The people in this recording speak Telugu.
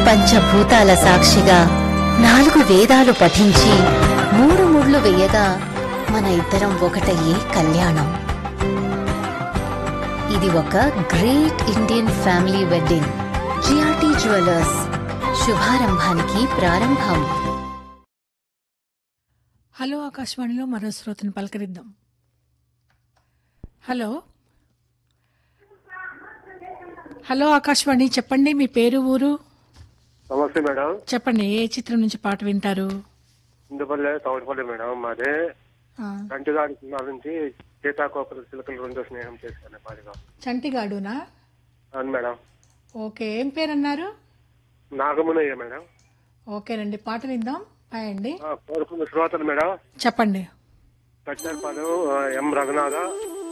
పంచభూతాల సాక్షిగా 4 వేదాలు పఠించి 3 ముళ్ళు వేయగా మన ఇద్దరం ఒకటయ్యే కళ్యాణం. ఇది ఒక great Indian family wedding. GRT jewellers, శుభారంభానికి ప్రారంభం. హలో ఆకాశవాణిలో మరో శ్రోతను పలకరిద్దాం. హలో హలో ఆకాశవాణి, చెప్పండి మీ పేరు, ఊరు నమస్తే మేడం. చెప్పండి. ఏ చిత్రం నుంచి పాట వింటారు? ఇందుపల్లె తౌడపల్లి మేడం. మాదే ఆ, కంటిగాడి సినిమా నుంచి సీతాకోపల చిలుకలు రెండో స్నేహం చేశాను పాడిగా. చంటిగాడునా? అవును మేడం. ఓకే, ఏం పేరు అన్నారు? నాగమునయ్య మేడం. ఓకేనండి, పాట విందాం. బాయ్ అండి. కోరుకున్న శ్రోతలు మేడం చెప్పండి. కట్టెరపాలెం ఎం రఘునాథ,